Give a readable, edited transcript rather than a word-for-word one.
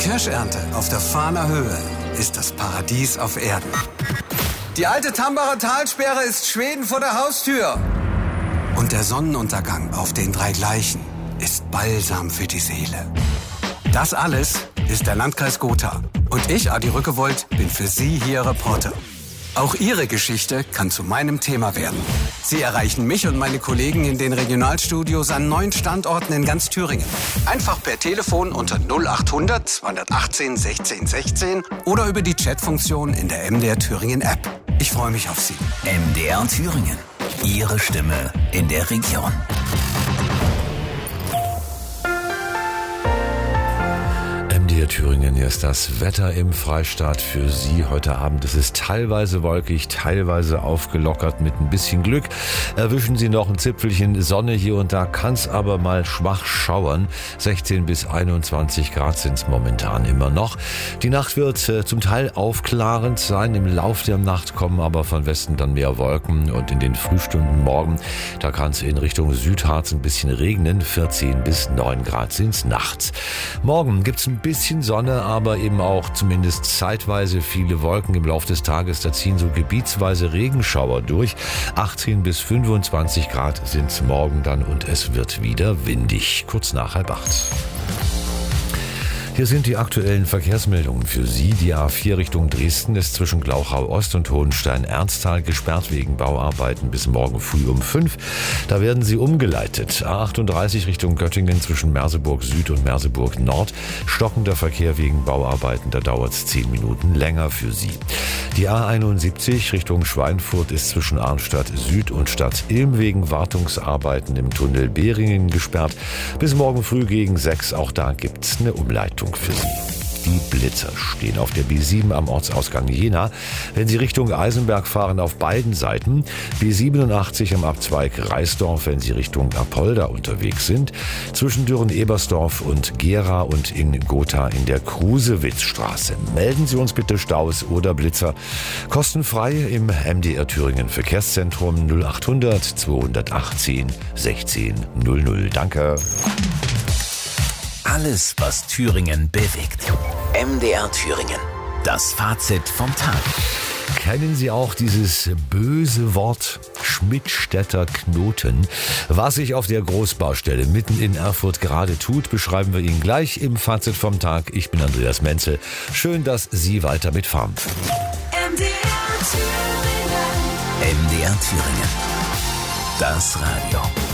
Kirschernte auf der Fahner Höhe ist das Paradies auf Erden. Die alte Tambacher Talsperre ist Schweden vor der Haustür. Und der Sonnenuntergang auf den drei Gleichen ist Balsam für die Seele. Das alles ist der Landkreis Gotha. Und ich, Adi Rückewold, bin für Sie hier Reporter. Auch Ihre Geschichte kann zu meinem Thema werden. Sie erreichen mich und meine Kollegen in den Regionalstudios an 9 Standorten in ganz Thüringen. Einfach per Telefon unter 0800 218 16 16 oder über die Chatfunktion in der MDR Thüringen App. Ich freue mich auf Sie. MDR Thüringen. Ihre Stimme in der Region. MDR Thüringen, hier ist das Wetter im Freistaat für Sie heute Abend. Es ist teilweise wolkig, teilweise aufgelockert. Mit ein bisschen Glück erwischen Sie noch ein Zipfelchen Sonne. Hier und da kann es aber mal schwach schauern. 16 bis 21 Grad sind es momentan immer noch. Die Nacht wird zum Teil aufklarend sein. Im Lauf der Nacht kommen aber von Westen dann mehr Wolken. Und in den Frühstunden morgen, da kann es in Richtung Südharz ein bisschen regnen. 14 bis 9 Grad sind es nachts. Morgen gibt es ein bisschen Sonne, aber eben auch zumindest zeitweise viele Wolken im Laufe des Tages. Da ziehen so gebietsweise Regenschauer durch. 18 bis 25 Grad sind es morgen dann und es wird wieder windig. Kurz nach 7:30. Hier sind die aktuellen Verkehrsmeldungen für Sie. Die A4 Richtung Dresden ist zwischen Glauchau Ost und Hohenstein-Ernsthal gesperrt wegen Bauarbeiten bis morgen früh um 5. Da werden Sie umgeleitet. A38 Richtung Göttingen zwischen Merseburg Süd und Merseburg Nord. Stockender Verkehr wegen Bauarbeiten, da dauert es 10 Minuten länger für Sie. Die A71 Richtung Schweinfurt ist zwischen Arnstadt Süd und Stadt Ilm wegen Wartungsarbeiten im Tunnel Behringen gesperrt. Bis morgen früh gegen 6. Auch da gibt's eine Umleitung für Sie. Die Blitzer stehen auf der B7 am Ortsausgang Jena. Wenn Sie Richtung Eisenberg fahren, auf beiden Seiten. B87 am Abzweig Reisdorf, wenn Sie Richtung Apolda unterwegs sind. Zwischen Dürren-Ebersdorf und Gera und in Gotha in der Krusewitzstraße. Melden Sie uns bitte Staus oder Blitzer. Kostenfrei im MDR Thüringen Verkehrszentrum 0800 218 16 00. Danke. Alles, was Thüringen bewegt. MDR Thüringen. Das Fazit vom Tag. Kennen Sie auch dieses böse Wort Schmidtstädter Knoten? Was sich auf der Großbaustelle mitten in Erfurt gerade tut, beschreiben wir Ihnen gleich im Fazit vom Tag. Ich bin Andreas Menzel. Schön, dass Sie weiter mitfahren. MDR Thüringen. MDR Thüringen. Das Radio.